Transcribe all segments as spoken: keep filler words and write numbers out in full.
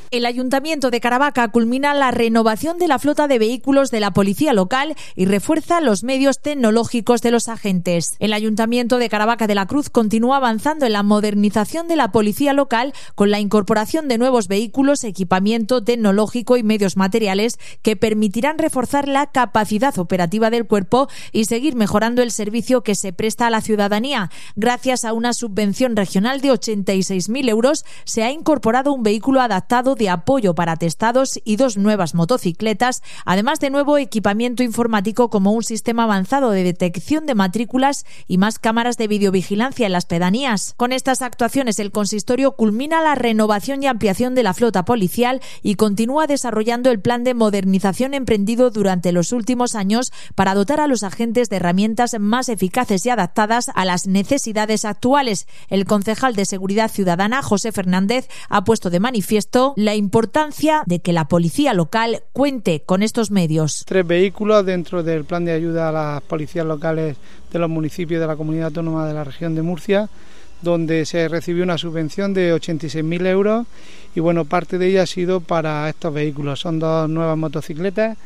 El Ayuntamiento de Caravaca culmina la renovación de la flota de vehículos de la policía local y refuerza los medios tecnológicos de los agentes. El Ayuntamiento de Caravaca de la Cruz continúa avanzando en la modernización de la policía local con la incorporación de nuevos vehículos, equipamiento tecnológico y medios materiales que permitirán reforzar la capacidad operativa del cuerpo y seguir mejorando el servicio que se presta a la ciudadanía. Gracias a una subvención regional de ochenta y seis mil euros se ha incorporado un vehículo adaptado de apoyo para atestados y dos nuevas motocicletas, además de nuevo equipamiento informático como un sistema avanzado de detección de matrículas y más cámaras de videovigilancia en las pedanías. Con estas actuaciones, el consistorio culmina la renovación y ampliación de la flota policial y continúa desarrollando el plan de modernización emprendido durante los últimos años para dotar a los agentes de herramientas más eficaces y adaptadas a las necesidades actuales. El concejal de Seguridad Ciudadana, José Fernández, ha puesto de manifiesto la importancia de que la policía local cuente con estos medios. Tres vehículos dentro del plan de ayuda a las policías locales de los municipios de la Comunidad Autónoma de la Región de Murcia, donde se recibió una subvención de ochenta y seis mil euros y bueno, parte de ella ha sido para estos vehículos. Son dos nuevas motocicletas,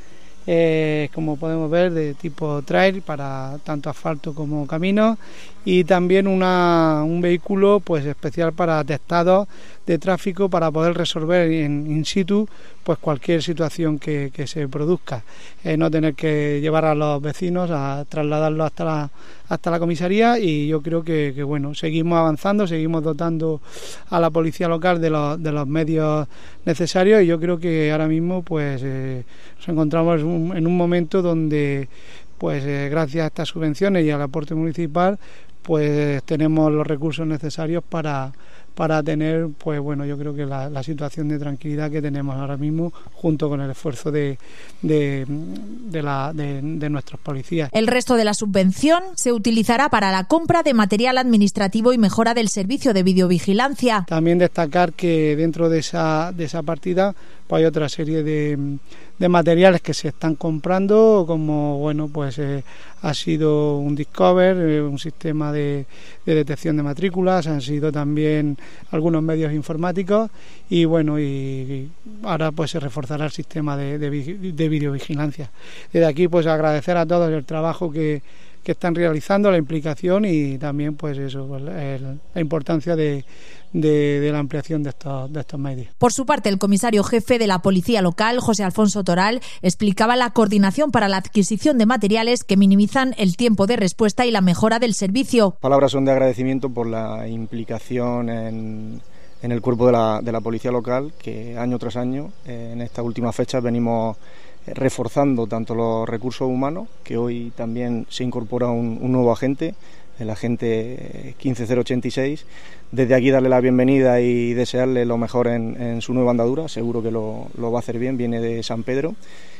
eh, como podemos ver, de tipo trail para tanto asfalto como camino, y también una, un vehículo pues especial para atestados de tráfico para poder resolver in, in situ pues cualquier situación que, que se produzca, eh, no tener que llevar a los vecinos a trasladarlos hasta la hasta la comisaría. Y yo creo que, que bueno, seguimos avanzando, seguimos dotando a la policía local de los, de los medios necesarios, y yo creo que ahora mismo pues eh, nos encontramos en un, en un momento donde pues eh, gracias a estas subvenciones y al aporte municipal pues tenemos los recursos necesarios para para tener, pues bueno, yo creo que la, la situación de tranquilidad que tenemos ahora mismo, junto con el esfuerzo de, de, de, la, de, de nuestros policías. El resto de la subvención se utilizará para la compra de material administrativo y mejora del servicio de videovigilancia. También destacar que dentro de esa, de esa partida pues hay otra serie de, de materiales que se están comprando, como bueno, pues eh, ha sido un Discover, eh, un sistema de, de detección de matrículas, han sido también algunos medios informáticos, y bueno, y, y ahora pues se reforzará el sistema de, de, de videovigilancia. Desde aquí pues agradecer a todos el trabajo que, que están realizando, la implicación y también pues eso, el, la importancia de, de, de la ampliación de estos, de estos medios. Por su parte, el comisario jefe de la Policía Local, José Alfonso Toral, explicaba la coordinación para la adquisición de materiales que minimizan el tiempo de respuesta y la mejora del servicio. Palabras son de agradecimiento por la implicación en, en el cuerpo de la, de la Policía Local, que año tras año, eh, en estas últimas fechas, venimos reforzando tanto los recursos humanos, que hoy también se incorpora un, un nuevo agente, el agente quince cero ochenta y seis. Desde aquí darle la bienvenida y desearle lo mejor en, en su nueva andadura, seguro que lo, lo va a hacer bien, viene de San Pedro,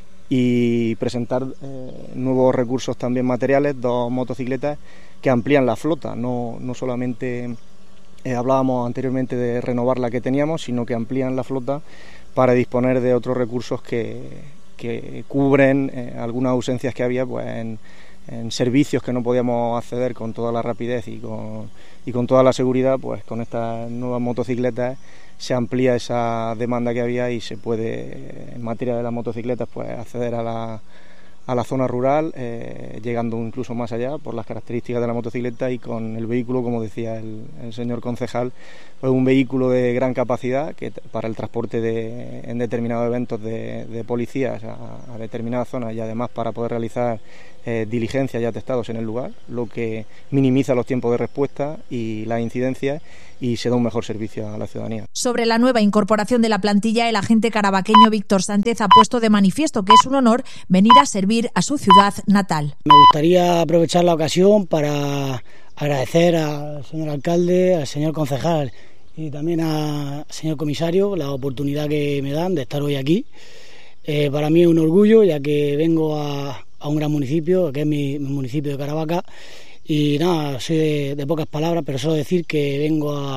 y presentar eh, nuevos recursos también materiales, dos motocicletas que amplían la flota, no, no solamente eh, hablábamos anteriormente de renovar la que teníamos, sino que amplían la flota para disponer de otros recursos que que cubren eh, algunas ausencias que había pues en, en servicios que no podíamos acceder con toda la rapidez y con, y con toda la seguridad. Pues con estas nuevas motocicletas se amplía esa demanda que había y se puede, en materia de las motocicletas, pues acceder a la, a la zona rural, eh, llegando incluso más allá por las características de la motocicleta, y con el vehículo, como decía el, el señor concejal, pues un vehículo de gran capacidad que para el transporte de, en determinados eventos de, de policías a, a determinadas zonas, y además para poder realizar eh, diligencias y atestados en el lugar, lo que minimiza los tiempos de respuesta y las incidencias, y se da un mejor servicio a la ciudadanía. Sobre la nueva incorporación de la plantilla, el agente caravaqueño Víctor Sánchez ha puesto de manifiesto que es un honor venir a servir a su ciudad natal. Me gustaría aprovechar la ocasión para agradecer al señor alcalde, al señor concejal y también al señor comisario la oportunidad que me dan de estar hoy aquí. Eh, para mí es un orgullo, ya que vengo a, a un gran municipio, que es mi, mi municipio de Caravaca. Y nada, soy de, de pocas palabras, pero solo decir que vengo a,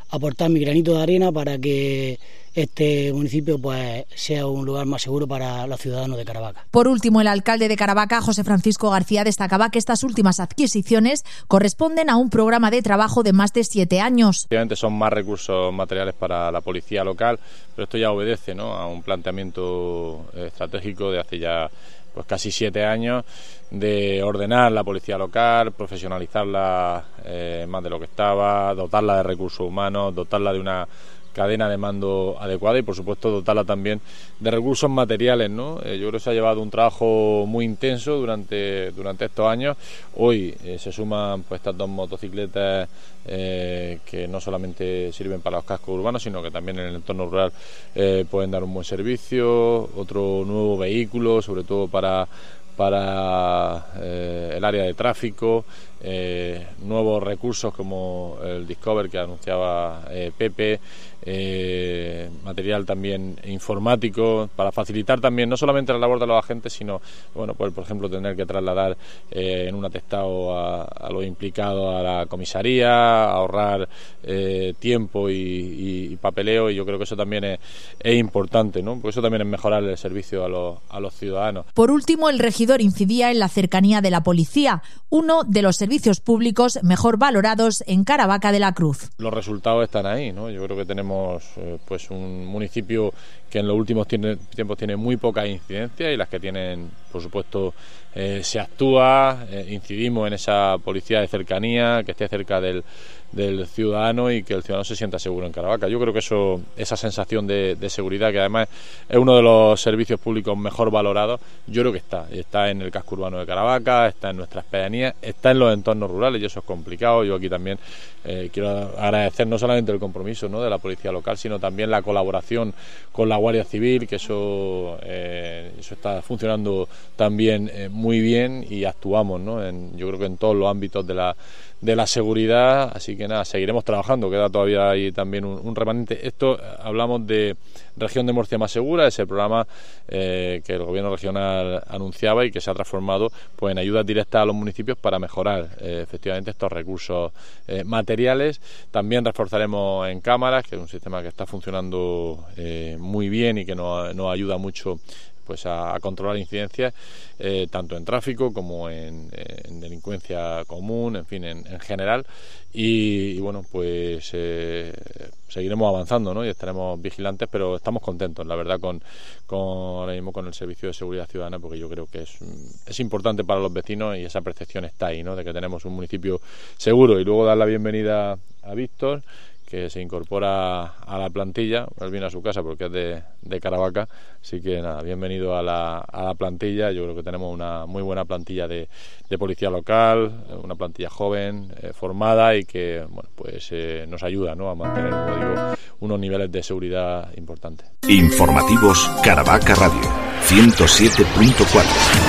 aportar mi granito de arena para que este municipio pues sea un lugar más seguro para los ciudadanos de Caravaca. Por último, el alcalde de Caravaca, José Francisco García, destacaba que estas últimas adquisiciones corresponden a un programa de trabajo de más de siete años. Obviamente son más recursos materiales para la policía local, pero esto ya obedece, ¿no?, a un planteamiento estratégico de hace ya pues casi siete años, de ordenar la policía local, profesionalizarla eh, más de lo que estaba, dotarla de recursos humanos, dotarla de una cadena de mando adecuada y, por supuesto, dotarla también de recursos materiales, ¿no? Eh, yo creo que se ha llevado un trabajo muy intenso durante, durante estos años. Hoy eh, se suman pues estas dos motocicletas eh, que no solamente sirven para los cascos urbanos, sino que también en el entorno rural eh, pueden dar un buen servicio. Otro nuevo vehículo, sobre todo para para eh, el área de tráfico, eh, nuevos recursos como el Discover que anunciaba eh, Pepe, eh, material también informático para facilitar también no solamente la labor de los agentes, sino bueno, pues por ejemplo tener que trasladar eh, en un atestado a, a los implicados a la comisaría, ahorrar eh, tiempo y, y, y papeleo, y yo creo que eso también es, es importante, ¿no? Porque eso también es mejorar el servicio a los, a los ciudadanos. Por último, el regidor incidía en la cercanía de la policía, uno de los servicios públicos mejor valorados en Caravaca de la Cruz. Los resultados están ahí, ¿no? Yo creo que tenemos eh, pues un municipio que en los últimos tiene, tiempos tiene muy poca incidencia, y las que tienen, por supuesto, eh, se actúa, eh, incidimos en esa policía de cercanía, que esté cerca del, del ciudadano y que el ciudadano se sienta seguro en Caravaca. Yo creo que eso, esa sensación de, de seguridad, que además es uno de los servicios públicos mejor valorados, yo creo que está, está en el casco urbano de Caravaca, está en nuestras pedanías, está en los entornos rurales, y eso es complicado. Yo aquí también eh, quiero agradecer no solamente el compromiso, ¿no?, de la policía local, sino también la colaboración con la Guardia Civil, que eso, eh, eso está funcionando también eh, muy bien, y actuamos, ¿no?, en, yo creo que en todos los ámbitos de la, de la seguridad. Así que nada, seguiremos trabajando, queda todavía ahí también un, un remanente. Esto, hablamos de Región de Murcia Más Segura, ese programa eh, que el gobierno regional anunciaba y que se ha transformado pues en ayudas directas a los municipios para mejorar eh, efectivamente estos recursos eh, materiales. También reforzaremos en cámaras, que es un sistema que está funcionando eh, muy bien y que nos, nos ayuda mucho pues a, a controlar incidencias eh, tanto en tráfico como en, en delincuencia común, en fin, en, en general, y, y bueno, pues eh, seguiremos avanzando, ¿no?, y estaremos vigilantes, pero estamos contentos, la verdad, con, con ahora mismo con el servicio de seguridad ciudadana, porque yo creo que es, es importante para los vecinos, y esa percepción está ahí, ¿no?, de que tenemos un municipio seguro. Y luego dar la bienvenida a Víctor, que se incorpora a la plantilla. Él viene a su casa porque es de, de Caravaca, así que nada, bienvenido a la, a la plantilla. Yo creo que tenemos una muy buena plantilla de, de policía local, una plantilla joven, eh, formada, y que bueno, pues eh, nos ayuda, ¿no?, a mantener, como digo, unos niveles de seguridad importantes. Informativos Caravaca Radio ciento siete punto cuatro.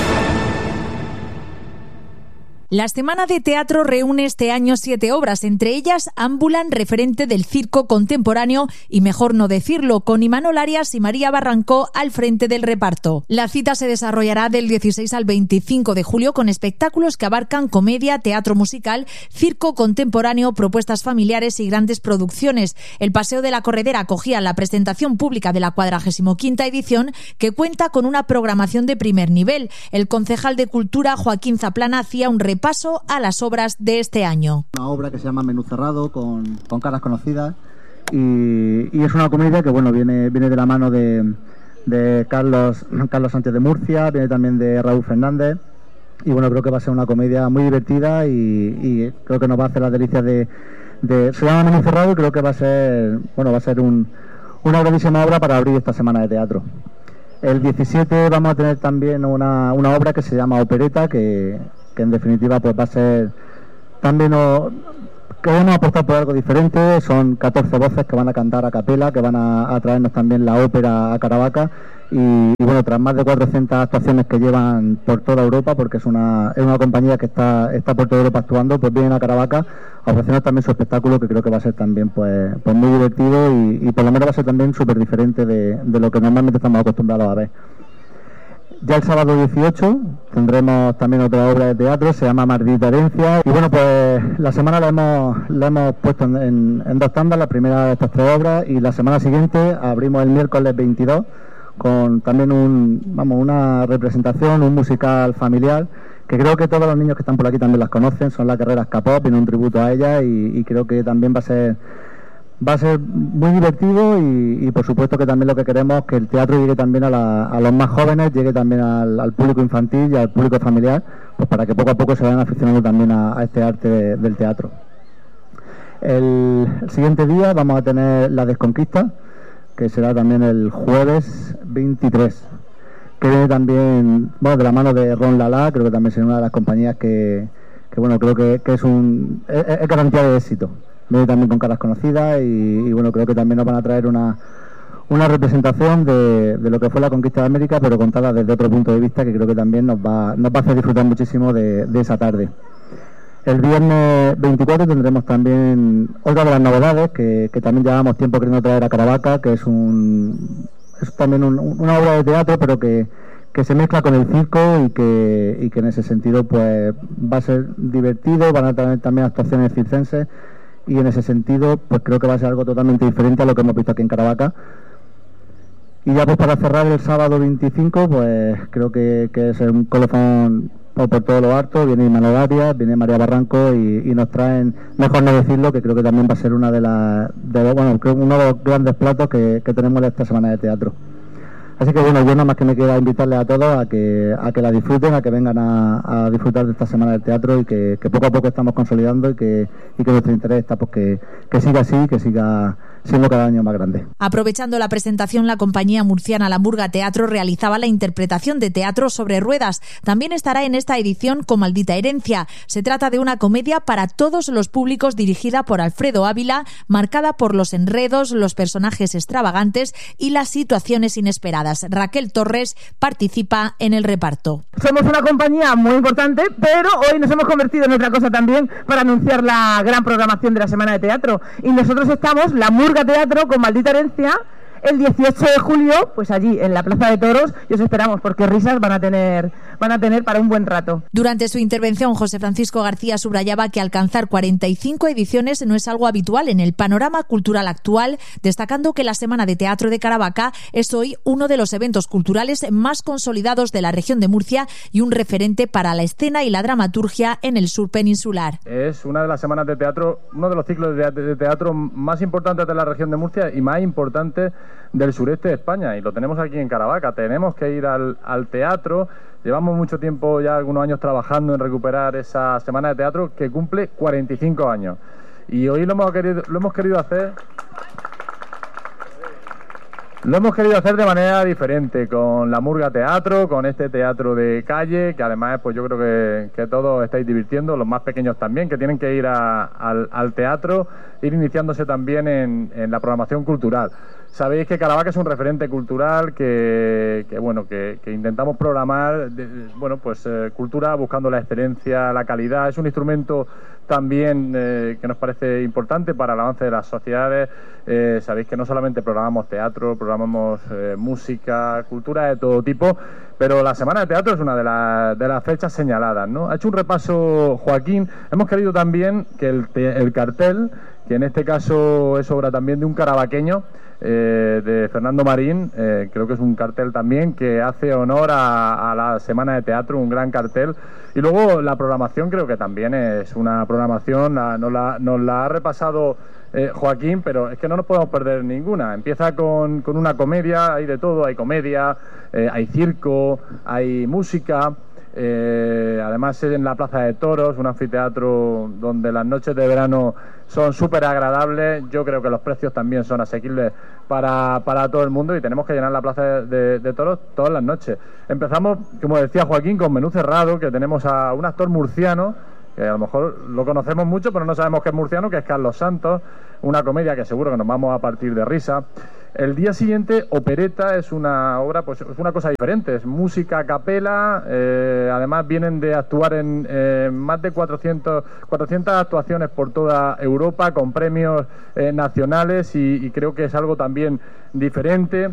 La Semana de Teatro reúne este año siete obras, entre ellas Ámbulan, referente del circo contemporáneo, y Mejor no decirlo, con Imanol Arias y María Barrancó al frente del reparto. La cita se desarrollará del dieciséis al veinticinco de julio con espectáculos que abarcan comedia, teatro musical, circo contemporáneo, propuestas familiares y grandes producciones. El Paseo de la Corredera acogía la presentación pública de la cuadragésimo quinta edición, que cuenta con una programación de primer nivel. El concejal de Cultura, Joaquín Zaplana, hacía un repaso paso a las obras de este año. Una obra que se llama Menú Cerrado, con, con caras conocidas, y, y es una comedia que bueno viene viene de la mano de, de Carlos Carlos Sánchez de Murcia, viene también de Raúl Fernández, y bueno, creo que va a ser una comedia muy divertida, y, y creo que nos va a hacer las delicias de, de se llama Menú Cerrado, y creo que va a ser bueno va a ser un, una grandísima obra para abrir esta semana de teatro. El diecisiete vamos a tener también una, una obra que se llama Opereta, que que en definitiva pues va a ser también o, queremos apostar por algo diferente. Son catorce voces que van a cantar a capela, que van a, a traernos también la ópera a Caravaca, y, y bueno, tras más de cuatrocientas actuaciones que llevan por toda Europa, porque es una es una compañía que está está por toda Europa actuando, pues vienen a Caravaca a ofrecernos también su espectáculo, que creo que va a ser también pues, pues muy divertido, y, y por lo menos va a ser también súper diferente de, de lo que normalmente estamos acostumbrados a ver. Ya el sábado dieciocho tendremos también otra obra de teatro, se llama Maldita Herencia. Y bueno, pues la semana la hemos, la hemos puesto en, en, en dos tandas, la primera de estas tres obras, y la semana siguiente abrimos el miércoles veintidós con también un, vamos, una representación, un musical familiar, que creo que todos los niños que están por aquí también las conocen, son las Guerreras K-pop, viene un tributo a ellas, y, y creo que también va a ser va a ser muy divertido, y, y por supuesto que también lo que queremos es que el teatro llegue también a, la, a los más jóvenes, llegue también al, al público infantil y al público familiar, pues para que poco a poco se vayan aficionando también a, a este arte de, del teatro. El, el siguiente día vamos a tener La Desconquista, que será también el jueves veintitrés, que viene también, bueno, de la mano de Ron Lala, creo que también será una de las compañías que, que bueno, creo que, que es un es, es garantía de éxito. Viene también con caras conocidas, y, y bueno, creo que también nos van a traer una una representación de, de lo que fue la conquista de América, pero contada desde otro punto de vista, que creo que también nos va, nos va a hacer disfrutar muchísimo de, de esa tarde. El viernes veinticuatro tendremos también otra de las novedades que, que también llevamos tiempo queriendo traer a Caravaca, que es un es también un, una obra de teatro, pero que, que se mezcla con el circo, y que, y que en ese sentido pues va a ser divertido, van a tener también actuaciones circenses, y en ese sentido pues creo que va a ser algo totalmente diferente a lo que hemos visto aquí en Caravaca. Y ya pues para cerrar el sábado veinticinco, pues creo que, que es un colofón por, por todo lo harto, viene Manuel Arias, viene María Barranco, y, y nos traen, mejor no decirlo, que creo que también va a ser una de las, de, bueno, creo uno de los grandes platos que, que tenemos esta semana de teatro. Así que bueno, yo nada más que me queda invitarles a todos a que a que la disfruten, a que vengan a, a disfrutar de esta semana del teatro, y que, que poco a poco estamos consolidando, y que, y que nuestro interés está pues que, que siga así, que siga siendo cada año más grande. Aprovechando la presentación, la compañía murciana La Murga Teatro realizaba la interpretación de teatro sobre ruedas. También estará en esta edición con Maldita Herencia. Se trata de una comedia para todos los públicos dirigida por Alfredo Ávila, marcada por los enredos, los personajes extravagantes y las situaciones inesperadas. Raquel Torres participa en el reparto. Somos una compañía muy importante, pero hoy nos hemos convertido en otra cosa también para anunciar la gran programación de la Semana de Teatro. Y nosotros estamos, La Murga Teatro con Maldita Herencia, el dieciocho de julio, pues allí en la Plaza de Toros, y os esperamos porque risas van a tener van a tener para un buen rato. Durante su intervención, José Francisco García subrayaba que alcanzar cuarenta y cinco ediciones no es algo habitual en el panorama cultural actual, destacando que la Semana de Teatro de Caravaca es hoy uno de los eventos culturales más consolidados de la región de Murcia y un referente para la escena y la dramaturgia en el sur peninsular. Es una de las semanas de teatro, uno de los ciclos de teatro más importantes de la región de Murcia y más importantes del sureste de España, y lo tenemos aquí en Caravaca. Tenemos que ir al, al teatro. Llevamos mucho tiempo, ya algunos años, trabajando en recuperar esa semana de teatro que cumple cuarenta y cinco años, y hoy lo hemos querido, lo hemos querido hacer Lo hemos querido hacer de manera diferente, con La Murga Teatro, con este teatro de calle, que además pues yo creo que, que todos estáis divirtiendo, los más pequeños también, que tienen que ir a, al, al teatro, ir iniciándose también en, en la programación cultural. Sabéis que Caravaca es un referente cultural que, que bueno, que, que intentamos programar, de, bueno, pues eh, cultura buscando la excelencia, la calidad. Es un instrumento también eh, que nos parece importante para el avance de las sociedades. Eh, sabéis que no solamente programamos teatro, programamos eh, música, cultura de todo tipo, pero la Semana de Teatro es una de, la, de las fechas señaladas, ¿no? Ha hecho un repaso Joaquín. Hemos querido también que el, el cartel, que en este caso es obra también de un caravaqueño, eh, de Fernando Marín, eh, creo que es un cartel también que hace honor a, a la Semana de Teatro, un gran cartel. Y luego la programación creo que también es una programación, la, nos, la, nos la ha repasado eh, Joaquín, pero es que no nos podemos perder ninguna. Empieza con, con una comedia, hay de todo, hay comedia, eh, hay circo, hay música. Eh, además es en la Plaza de Toros, un anfiteatro donde las noches de verano son súper agradables. Yo creo que los precios también son asequibles para, para todo el mundo, y tenemos que llenar la Plaza de, de, de Toros todas las noches. Empezamos, como decía Joaquín, con Menú Cerrado, que tenemos a un actor murciano, que a lo mejor lo conocemos mucho, pero no sabemos que es murciano, que es Carlos Santos, una comedia que seguro que nos vamos a partir de risa. El día siguiente, Opereta, es una obra, pues es una cosa diferente, es música a capela, eh, además vienen de actuar en eh, más de cuatrocientas actuaciones por toda Europa, con premios eh, nacionales, y, y creo que es algo también diferente.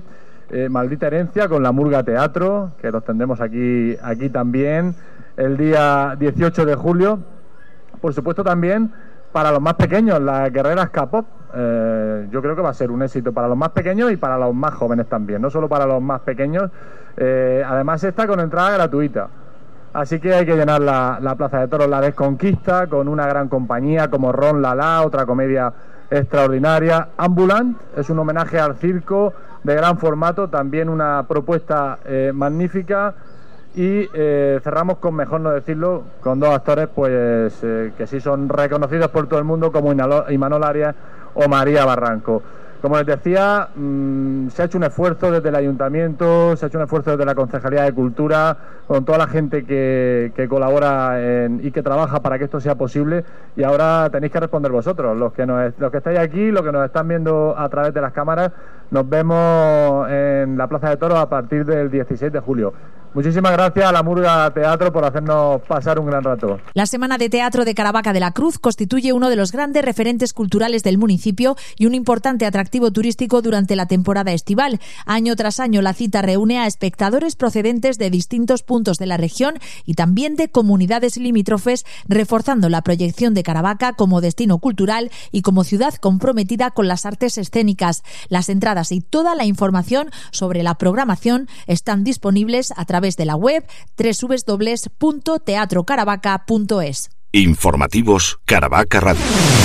eh, Maldita Herencia con la Murga Teatro, que los tendremos aquí, aquí también el día dieciocho de julio. Por supuesto también para los más pequeños, las guerreras K-pop. Eh, yo creo que va a ser un éxito para los más pequeños y para los más jóvenes también, no solo para los más pequeños. Eh, además está con entrada gratuita. Así que hay que llenar la, la Plaza de Toros La Desconquista con una gran compañía como Ron Lala, otra comedia extraordinaria. Ambulant es un homenaje al circo de gran formato, también una propuesta eh, magnífica. Y eh, cerramos con, mejor no decirlo, con dos actores pues eh, que sí son reconocidos por todo el mundo, como Imanol Arias o María Barranco. Como les decía, mmm, se ha hecho un esfuerzo desde el Ayuntamiento, se ha hecho un esfuerzo desde la Concejalía de Cultura, con toda la gente que, que colabora en, y que trabaja para que esto sea posible, y ahora tenéis que responder vosotros, los que, nos, los que estáis aquí, los que nos están viendo a través de las cámaras. Nos vemos en la Plaza de Toros a partir del dieciséis de julio. Muchísimas gracias a la Murga Teatro por hacernos pasar un gran rato. La Semana de Teatro de Caravaca de la Cruz constituye uno de los grandes referentes culturales del municipio y un importante atractivo turístico durante la temporada estival. Año tras año la cita reúne a espectadores procedentes de distintos puntos de la región y también de comunidades limítrofes, reforzando la proyección de Caravaca como destino cultural y como ciudad comprometida con las artes escénicas. Las entradas y toda la información sobre la programación están disponibles a través de la web doble u doble u doble u punto teatro caravaca punto es. Informativos Caravaca Radio.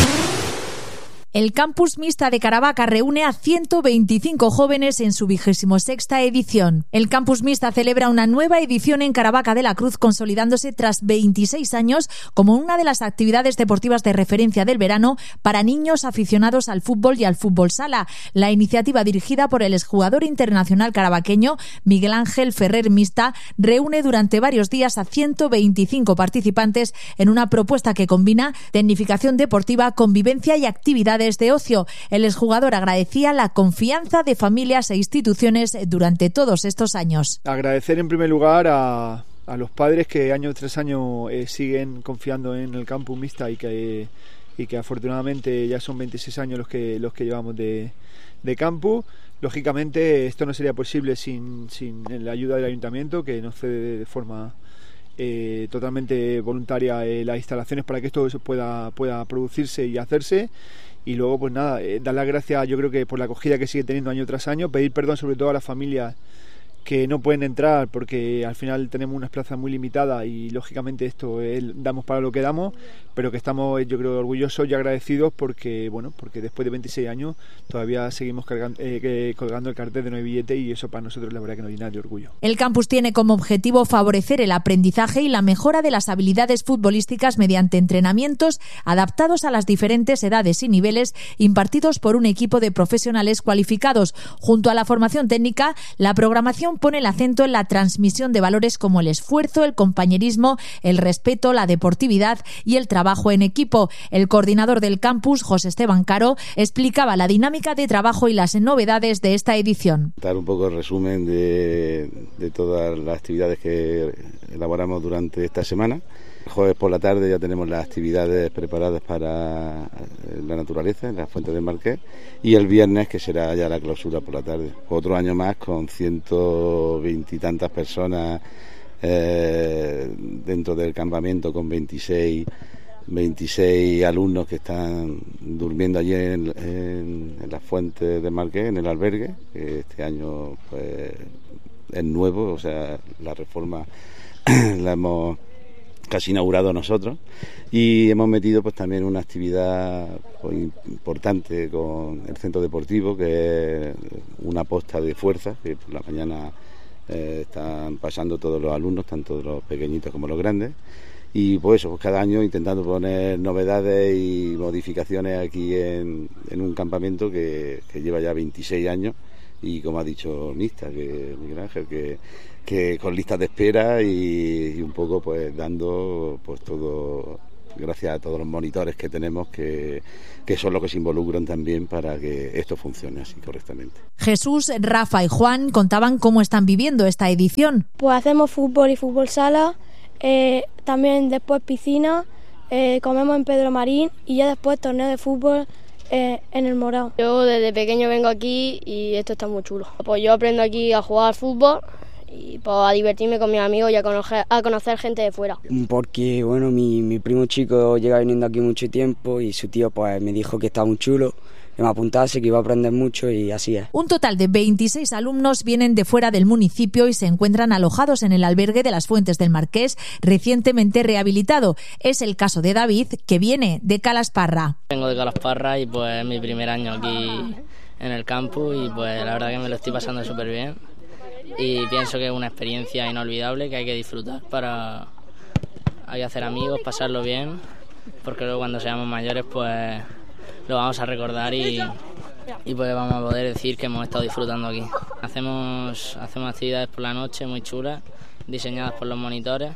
El Campus Mixta de Caravaca reúne a ciento veinticinco jóvenes en su vigésimo sexta edición. El Campus Mixta celebra una nueva edición en Caravaca de la Cruz, consolidándose tras veintiséis años como una de las actividades deportivas de referencia del verano para niños aficionados al fútbol y al fútbol sala. La iniciativa, dirigida por el exjugador internacional caravaqueño Miguel Ángel Ferrer Mixta, reúne durante varios días a ciento veinticinco participantes en una propuesta que combina tecnificación deportiva, convivencia y actividades de ocio. El exjugador agradecía la confianza de familias e instituciones durante todos estos años. Agradecer en primer lugar a, a los padres que año tras año eh, siguen confiando en el Campus Mixta y que, eh, y que afortunadamente ya son veintiséis años los que, los que llevamos de, de campus. Lógicamente esto no sería posible sin, sin la ayuda del Ayuntamiento, que nos cede de forma eh, totalmente voluntaria eh, las instalaciones para que esto pueda, pueda producirse y hacerse. Y luego, pues nada, eh, dar las gracias, yo creo que por la acogida que sigue teniendo año tras año, pedir perdón sobre todo a las familias que no pueden entrar porque al final tenemos unas plazas muy limitadas y lógicamente esto es, damos para lo que damos, pero que estamos, yo creo, orgullosos y agradecidos porque, bueno, porque después de veintiséis años todavía seguimos cargando, eh, colgando el cartel de no hay billete, y eso para nosotros la verdad que nos llena de orgullo. El campus tiene como objetivo favorecer el aprendizaje y la mejora de las habilidades futbolísticas mediante entrenamientos adaptados a las diferentes edades y niveles, impartidos por un equipo de profesionales cualificados. Junto a la formación técnica, la programación pone el acento en la transmisión de valores como el esfuerzo, el compañerismo, el respeto, la deportividad y el trabajo en equipo. El coordinador del campus, José Esteban Caro, explicaba la dinámica de trabajo y las novedades de esta edición. Dar un poco el resumen de, de todas las actividades que elaboramos durante esta semana. El jueves por la tarde ya tenemos las actividades preparadas para la naturaleza, en la Fuente del Marqués, y el viernes, que será ya la clausura por la tarde. Otro año más con ciento veintitantas personas eh, dentro del campamento, con veintiséis, veintiséis alumnos que están durmiendo allí en, en, en la Fuente del Marqués, en el albergue, que este año pues es nuevo, o sea, la reforma la hemos casi inaugurado nosotros, y hemos metido pues también una actividad pues, importante con el centro deportivo, que es una posta de fuerza, que por la mañana eh, están pasando todos los alumnos, tanto los pequeñitos como los grandes, y pues eso, pues, cada año intentando poner novedades y modificaciones aquí en, en un campamento que, que lleva ya veintiséis años, y como ha dicho Mixta, que Miguel Ángel, que que con listas de espera y, y un poco pues dando pues todo, gracias a todos los monitores que tenemos, que, que son los que se involucran también para que esto funcione así correctamente. Jesús, Rafa y Juan contaban cómo están viviendo esta edición. Pues hacemos fútbol y fútbol sala, eh, también después piscina, eh, comemos en Pedro Marín y ya después torneo de fútbol eh, en el Morao. Yo desde pequeño vengo aquí y esto está muy chulo. Pues yo aprendo aquí a jugar al fútbol y pues, a divertirme con mis amigos y a conocer, a conocer gente de fuera. Porque bueno, mi, mi primo chico lleva viniendo aquí mucho tiempo y su tío pues me dijo que está muy chulo, que me apuntase, que iba a aprender mucho y así es. Un total de veintiséis alumnos vienen de fuera del municipio y se encuentran alojados en el albergue de las Fuentes del Marqués, recientemente rehabilitado. Es el caso de David, que viene de Calasparra. Vengo de Calasparra y pues es mi primer año aquí en el campus y pues la verdad que me lo estoy pasando súper bien y pienso que es una experiencia inolvidable que hay que disfrutar para hay que hacer amigos, pasarlo bien, porque luego cuando seamos mayores pues lo vamos a recordar y, y pues vamos a poder decir que hemos estado disfrutando aquí. Hacemos, hacemos actividades por la noche muy chulas, diseñadas por los monitores,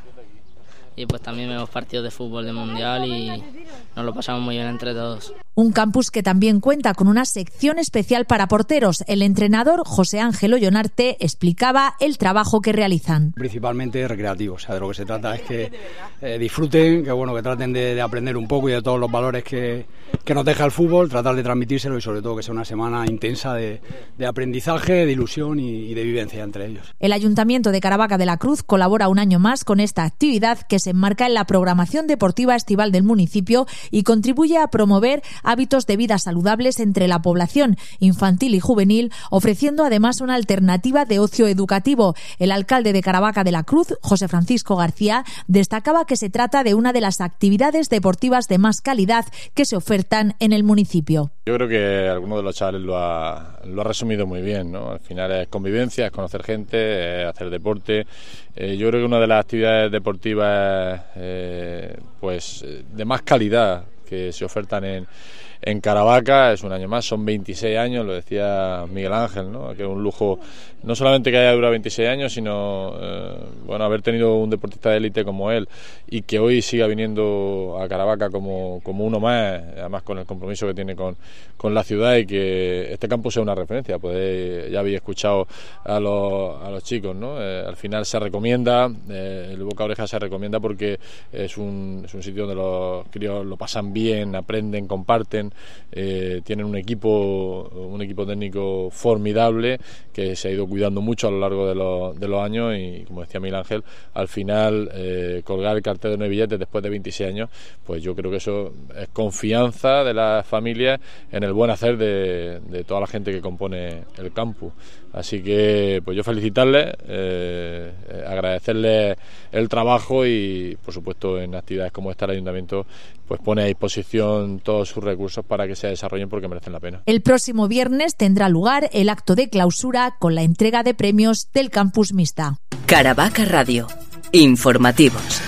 y pues también vemos partidos de fútbol de mundial y nos lo pasamos muy bien entre todos. Un campus que también cuenta con una sección especial para porteros. El entrenador José Ángel Ollonarte explicaba el trabajo que realizan. Principalmente recreativo, o sea, de lo que se trata es que eh, disfruten, que bueno, que traten de, de aprender un poco y de todos los valores que, que nos deja el fútbol, tratar de transmitírselo y sobre todo que sea una semana intensa de, de aprendizaje, de ilusión y, y de vivencia entre ellos. El Ayuntamiento de Caravaca de la Cruz colabora un año más con esta actividad que se enmarca en la programación deportiva estival del municipio y contribuye a promover hábitos de vida saludables entre la población infantil y juvenil, ofreciendo además una alternativa de ocio educativo. El alcalde de Caravaca de la Cruz, José Francisco García, destacaba que se trata de una de las actividades deportivas de más calidad que se ofertan en el municipio. Yo creo que alguno de los chavales lo ha, lo ha resumido muy bien, ¿no? Al final es convivencia, es conocer gente, es hacer deporte. Eh, yo creo que una de las actividades deportivas eh, pues de más calidad que se ofertan en, en Caravaca, es un año más, son veintiséis años, lo decía Miguel Ángel, ¿no? Que es un lujo no solamente que haya durado veintiséis años, sino eh, bueno, haber tenido un deportista de élite como él y que hoy siga viniendo a Caravaca como, como uno más, además con el compromiso que tiene con, con la ciudad y que este campo sea una referencia. Pues ya habéis escuchado a los, a los chicos, ¿no? Eh, al final se recomienda, eh, el boca a oreja se recomienda porque es un, es un sitio donde los críos lo pasan bien, aprenden, comparten, eh, tienen un equipo, un equipo técnico formidable que se ha ido cuidando mucho a lo largo de los, de los años y, como decía Miguel Ángel, al final eh, colgar el cartel de nueve billetes después de veintiséis años, pues yo creo que eso es confianza de las familias en el buen hacer de, de toda la gente que compone el campus. Así que pues yo felicitarles, eh, agradecerles el trabajo y por supuesto en actividades como esta el Ayuntamiento pues pone a disposición todos sus recursos para que se desarrollen porque merecen la pena. El próximo viernes tendrá lugar el acto de clausura con la entrega de premios del Campus Mixta. Caravaca Radio. Informativos.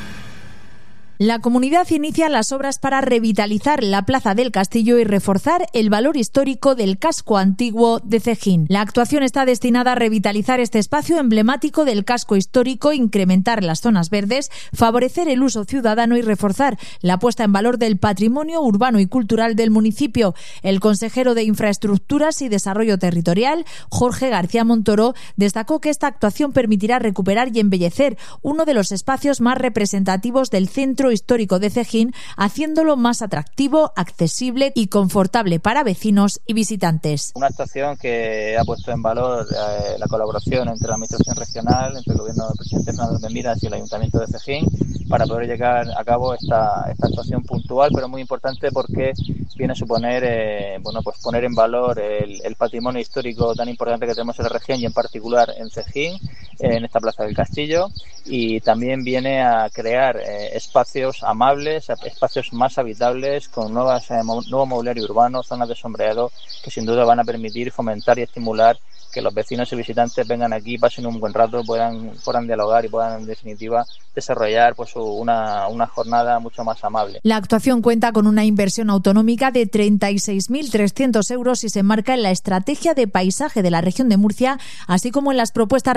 La comunidad inicia las obras para revitalizar la Plaza del Castillo y reforzar el valor histórico del casco antiguo de Cejín. La actuación está destinada a revitalizar este espacio emblemático del casco histórico, incrementar las zonas verdes, favorecer el uso ciudadano y reforzar la puesta en valor del patrimonio urbano y cultural del municipio. El consejero de Infraestructuras y Desarrollo Territorial, Jorge García Montoro, destacó que esta actuación permitirá recuperar y embellecer uno de los espacios más representativos del centro histórico de Cejín, haciéndolo más atractivo, accesible y confortable para vecinos y visitantes. Una actuación que ha puesto en valor eh, la colaboración entre la Administración Regional, entre el Gobierno del presidente Fernando de Miras y el Ayuntamiento de Cejín para poder llegar a cabo esta, esta actuación puntual, pero muy importante porque viene a suponer eh, bueno, pues poner en valor el, el patrimonio histórico tan importante que tenemos en la región y en particular en Cejín, eh, en esta Plaza del Castillo, y también viene a crear eh, espacios amables, espacios más habitables con nuevas, eh, nuevo mobiliario urbano, zonas de sombreado que sin duda van a permitir fomentar y estimular que los vecinos y visitantes vengan aquí, pasen un buen rato, puedan, puedan dialogar y puedan en definitiva desarrollar pues una, una jornada mucho más amable. La actuación cuenta con una inversión autonómica de treinta y seis mil trescientos euros y se enmarca en la estrategia de paisaje de la región de Murcia, así como en las propuestas recogidas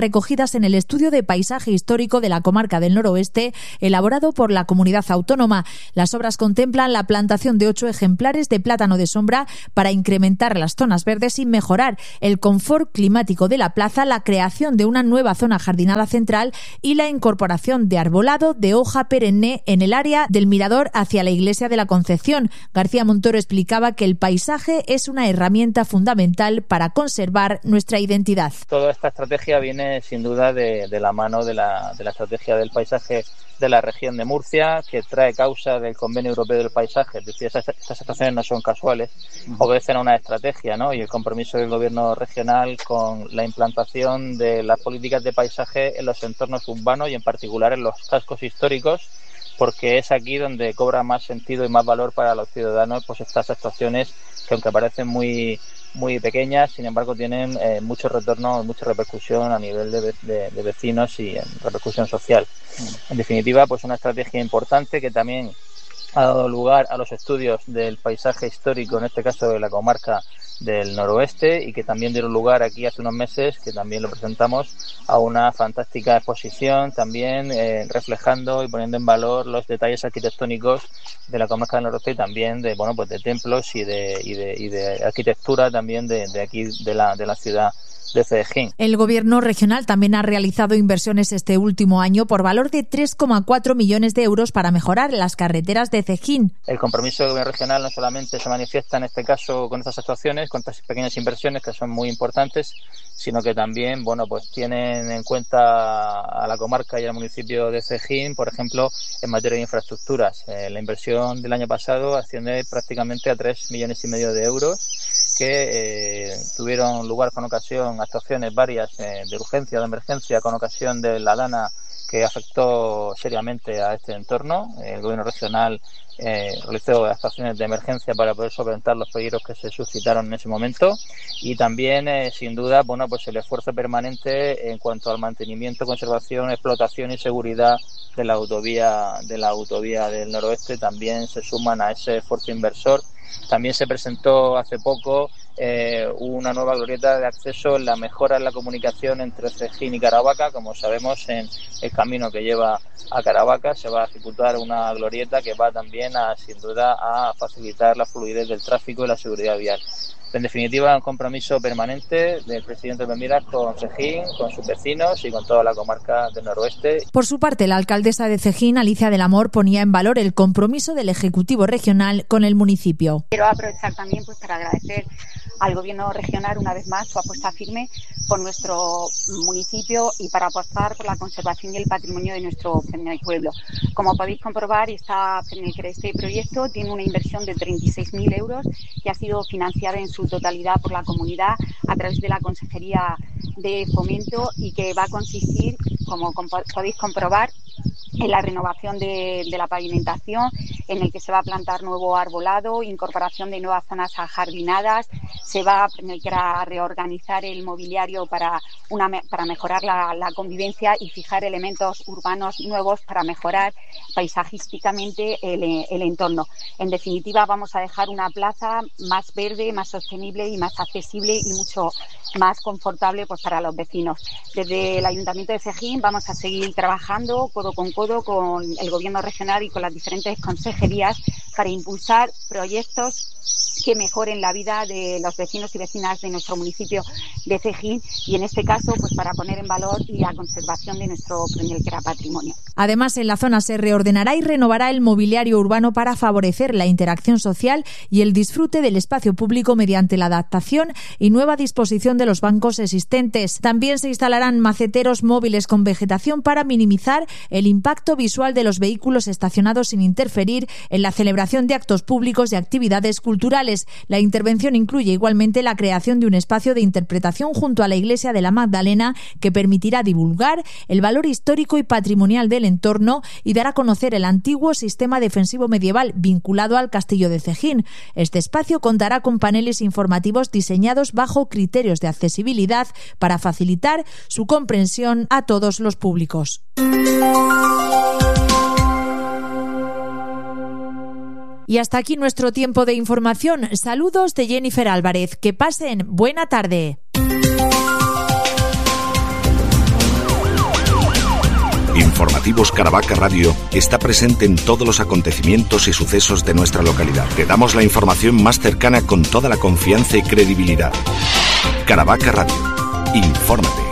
basadas en el estudio de paisaje histórico de la comarca del Noroeste elaborado por la comunidad autónoma. Las obras contemplan la plantación de ocho ejemplares de plátano de sombra para incrementar las zonas verdes y mejorar el confort climático de la plaza, la creación de una nueva zona jardinada central y la incorporación de arbolado de hoja perenne en el área del mirador hacia la iglesia de la Concepción. García Montoro explicaba que el paisaje es una herramienta fundamental para conservar nuestra identidad. Toda esta estrategia viene sin duda de, de la mano de la, de la estrategia del paisaje de la región de Murcia, que trae causa del Convenio Europeo del Paisaje. Es decir, estas, estas actuaciones no son casuales, obedecen a una estrategia, ¿no? Y el compromiso del gobierno regional con la implantación de las políticas de paisaje en los entornos urbanos y en particular en los cascos históricos, porque es aquí donde cobra más sentido y más valor para los ciudadanos pues estas actuaciones que, aunque parecen muy muy pequeñas, sin embargo tienen eh, mucho retorno, mucha repercusión a nivel de, de, de vecinos y en repercusión social. En definitiva, pues una estrategia importante que también ha dado lugar a los estudios del paisaje histórico, en este caso de la comarca del Noroeste, y que también dieron lugar aquí hace unos meses, que también lo presentamos, a una fantástica exposición, también eh, reflejando y poniendo en valor los detalles arquitectónicos de la comarca del Noroeste y también de bueno pues de templos y de y de, y de arquitectura también de, de aquí de la de la ciudad de Cejín. El Gobierno regional también ha realizado inversiones este último año por valor de tres coma cuatro millones de euros para mejorar las carreteras de Cejín. El compromiso del Gobierno regional no solamente se manifiesta en este caso con estas actuaciones, con estas pequeñas inversiones que son muy importantes, sino que también bueno pues tienen en cuenta a la comarca y al municipio de Cejín, por ejemplo, en materia de infraestructuras. Eh, la inversión del año pasado asciende prácticamente a tres millones y medio de euros, que eh, tuvieron lugar con ocasión actuaciones varias eh, de urgencia, de emergencia, con ocasión de la dana que afectó seriamente a este entorno. El gobierno regional eh, realizó actuaciones de emergencia para poder solventar los peligros que se suscitaron en ese momento, y también eh, sin duda bueno pues el esfuerzo permanente en cuanto al mantenimiento, conservación, explotación y seguridad de la autovía de la autovía del Noroeste también se suman a ese esfuerzo inversor. También se presentó hace poco eh, una nueva glorieta de acceso en la mejora en la comunicación entre Cejín y Caravaca. Como sabemos, en el camino que lleva a Caravaca se va a ejecutar una glorieta que va también a, sin duda, a facilitar la fluidez del tráfico y la seguridad vial. En definitiva, un compromiso permanente del presidente de Miras con Cejín, con sus vecinos y con toda la comarca del Noroeste. Por su parte, la alcaldesa de Cejín, Alicia del Amor, ponía en valor el compromiso del Ejecutivo regional con el municipio. Quiero aprovechar también pues para agradecer al Gobierno regional una vez más su apuesta firme por nuestro municipio y para apostar por la conservación y el patrimonio de nuestro primer pueblo. Como podéis comprobar, esta, este proyecto tiene una inversión de treinta y seis mil euros que ha sido financiada en su totalidad por la comunidad a través de la Consejería de Fomento y que va a consistir, como podéis comprobar, en la renovación de, de la pavimentación, en el que se va a plantar nuevo arbolado, incorporación de nuevas zonas ajardinadas, se va a reorganizar el mobiliario para, una, para mejorar la, la convivencia y fijar elementos urbanos nuevos para mejorar paisajísticamente el, el entorno. En definitiva, vamos a dejar una plaza más verde, más sostenible y más accesible y mucho más confortable pues, para los vecinos. Desde el Ayuntamiento de Cejín vamos a seguir trabajando codo con codo con el Gobierno regional y con las diferentes consejerías para impulsar proyectos que mejoren la vida de los vecinos y vecinas de nuestro municipio de Cejín y en este caso pues para poner en valor y la conservación de nuestro patrimonio. Además, en la zona se reordenará y renovará el mobiliario urbano para favorecer la interacción social y el disfrute del espacio público mediante la adaptación y nueva disposición de los bancos existentes. También se instalarán maceteros móviles con vegetación para minimizar el impacto visual de los vehículos estacionados sin interferir en la celebración de actos públicos y actividades culturales. La intervención incluye igualmente la creación de un espacio de interpretación junto a la Iglesia de la Magdalena que permitirá divulgar el valor histórico y patrimonial del entorno y dar a conocer el antiguo sistema defensivo medieval vinculado al castillo de Cejín. Este espacio contará con paneles informativos diseñados bajo criterios de accesibilidad para facilitar su comprensión a todos los públicos. Y hasta aquí nuestro tiempo de información. Saludos de Jennifer Álvarez. Que pasen buena tarde. Informativos Caravaca Radio está presente en todos los acontecimientos y sucesos de nuestra localidad. Te damos la información más cercana con toda la confianza y credibilidad. Caravaca Radio. Infórmate.